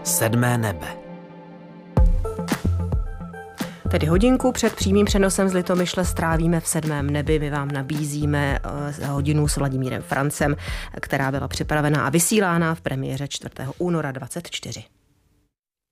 Sedmé nebe. Tedy hodinku před přímým přenosem z Litomyšle strávíme v Sedmém nebi. My vám nabízíme hodinu s Vladimírem Francem, která byla připravena a vysílána v premiéře 4. února 24.